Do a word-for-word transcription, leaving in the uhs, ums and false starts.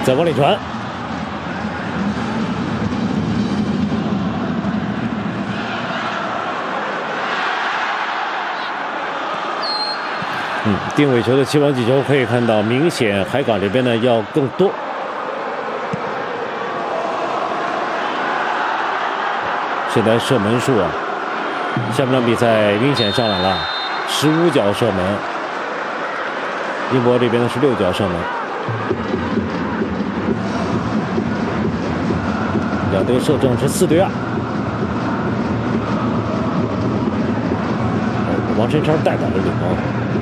再往里传。嗯，定位球的期望击球可以看到，明显海港这边呢要更多。现在射门数啊，下半场比赛明显上来了，十五脚射门，英国这边呢是六脚射门。两队射正是四对二。王申超带到了领航。